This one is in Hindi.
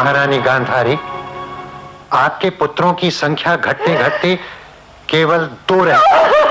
महारानी गांधारी, आपके पुत्रों की संख्या घटते घटते केवल 2 रह